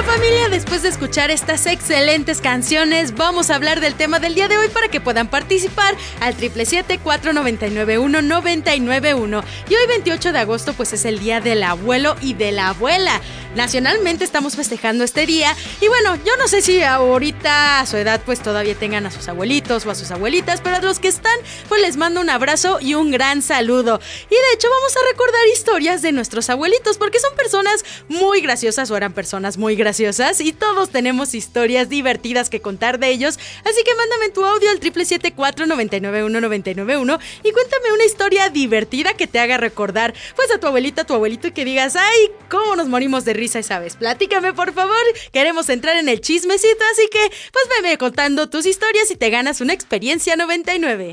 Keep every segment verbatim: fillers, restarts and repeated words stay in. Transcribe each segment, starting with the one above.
familia, después de escuchar estas excelentes canciones, vamos a hablar del tema del día de hoy para que puedan participar al siete siete siete, cuatro nueve nueve uno, nueve nueve uno. Y hoy veintiocho de agosto pues es el día del abuelo y de la abuela. Nacionalmente estamos festejando este día y bueno, yo no sé si ahorita a su edad pues todavía tengan a sus abuelitos o a sus abuelitas, pero a los que están pues les mando un abrazo y un gran saludo. Y de hecho vamos a recordar historias de nuestros abuelitos porque son personas muy graciosas o eran personas muy graciosas y todos tenemos historias divertidas que contar de ellos, así que mándame tu audio al siete siete siete, cuatro nueve nueve uno, nueve nueve uno y cuéntame una historia divertida que te haga recordar pues a tu abuelita, a tu abuelito y que digas, ay, cómo nos morimos de risa esa vez. Platícame por favor, queremos entrar en el chismecito, así que pues veme contando tus historias y te ganas una experiencia noventa y nueve.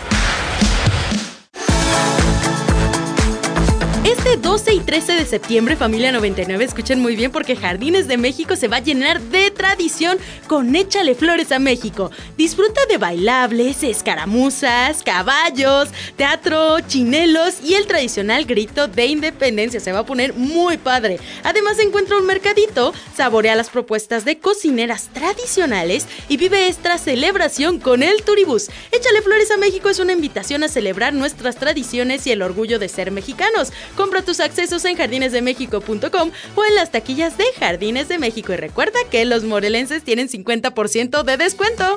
Este doce y trece de septiembre, familia noventa y nueve, escuchen muy bien porque Jardines de México se va a llenar de tradición con Échale Flores a México. Disfruta de bailables, escaramuzas, caballos, teatro, chinelos y el tradicional grito de independencia. Se va a poner muy padre. Además encuentra un mercadito, saborea las propuestas de cocineras tradicionales y vive esta celebración con el Turibús. Échale Flores a México es una invitación a celebrar nuestras tradiciones y el orgullo de ser mexicanos. Compra tus accesos en jardines de méxico punto com o en las taquillas de Jardines de México. Y recuerda que los morelenses tienen cincuenta por ciento de descuento.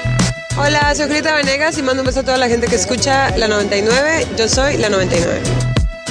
Hola, soy Julieta Venegas y mando un beso a toda la gente que escucha la noventa y nueve. Yo soy la noventa y nueve.